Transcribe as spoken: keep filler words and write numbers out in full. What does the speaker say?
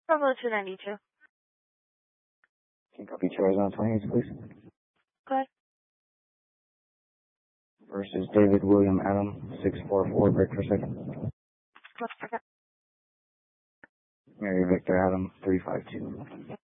Bravo two ninety-two. Can you copy Arizona twenty-eight, please? Okay. Versus David William Adam, six four four, break for a second. One second. Mary Victor Adam, three five two.